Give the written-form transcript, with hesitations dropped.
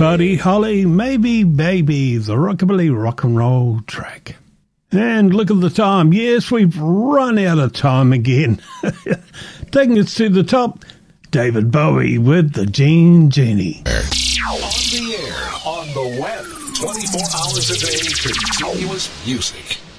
Buddy Holly, Maybe Baby, the rockabilly rock and roll track. And look at the time. Yes, we've run out of time again. Taking us to the top, David Bowie with the Jean Genie. On the air, on the web, 24 hours a day, continuous music.